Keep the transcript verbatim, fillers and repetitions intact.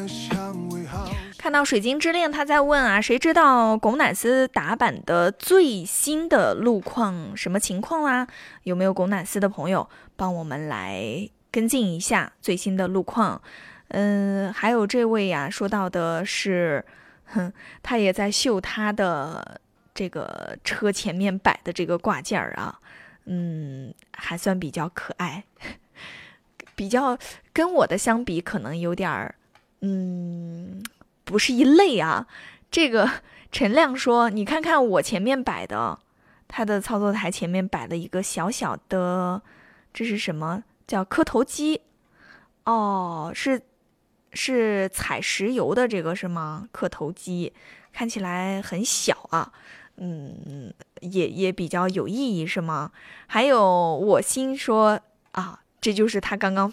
看到水晶之恋他在问啊，谁知道狗奶丝打版的最新的路况什么情况啊？有没有狗奶丝的朋友帮我们来跟进一下最新的路况？嗯，还有这位呀、啊，说到的是，哼，他也在秀他的这个车前面摆的这个挂件儿啊，嗯，还算比较可爱，比较跟我的相比，可能有点儿，嗯。不是一类啊，这个陈亮说，你看看我前面摆的，他的操作台前面摆了一个小小的，这是什么？叫磕头机哦，是是采石油的这个是吗？磕头机看起来很小啊，嗯，也也比较有意义是吗？还有我心说啊，这就是他刚刚